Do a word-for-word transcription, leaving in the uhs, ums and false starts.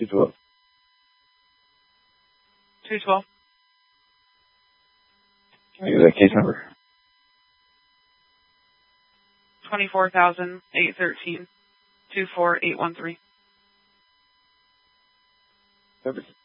two twelve. two twelve. Can I give that case number? twenty-four thousand eight thirteen two four eight one three. Perfect.